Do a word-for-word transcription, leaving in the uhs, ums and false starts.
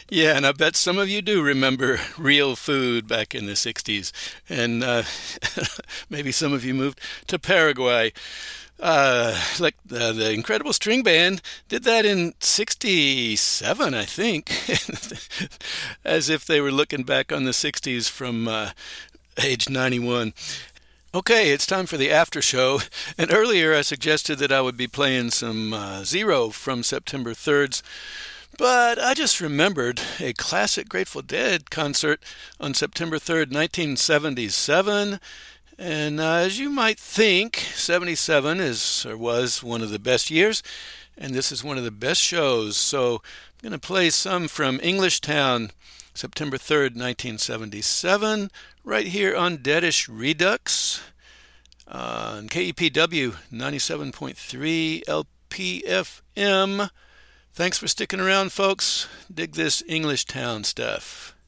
Yeah, and I bet some of you do remember real food back in the sixties. And uh, maybe some of you moved to Paraguay. Uh, like uh, the Incredible String Band did that in sixty-seven, I think, as if they were looking back on the sixties from uh, age ninety-one. Okay, it's time for the after show. And earlier I suggested that I would be playing some uh, Zero from September third's, but I just remembered a classic Grateful Dead concert on September third, nineteen seventy-seven. And uh, as you might think, seventy-seven is or was one of the best years, and this is one of the best shows. So I'm going to play some from English Town, September third, nineteen seventy-seven, right here on Deadish Redux uh, on K E P W ninety-seven point three L P F M. Thanks for sticking around, folks. Dig this English Town stuff.